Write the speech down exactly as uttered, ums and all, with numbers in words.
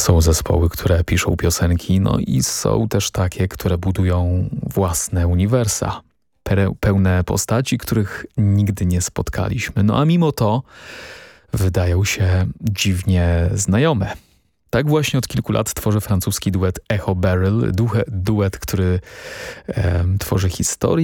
Są zespoły, które piszą piosenki, no i są też takie, które budują własne uniwersa. Pełne postaci, których nigdy nie spotkaliśmy. No a mimo to wydają się dziwnie znajome. Tak właśnie od kilku lat tworzy francuski duet Echo Beryl, duet, który e, tworzy historię